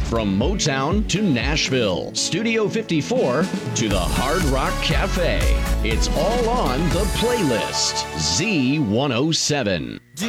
From Motown to Nashville, Studio 54 to the Hard Rock Cafe. It's all on the playlist. Z107.